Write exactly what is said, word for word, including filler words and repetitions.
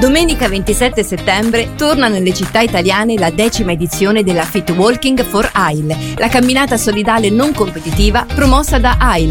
Domenica ventisette settembre torna nelle città italiane la decima edizione della Fit Walking for A I L, la camminata solidale non competitiva promossa da A I L,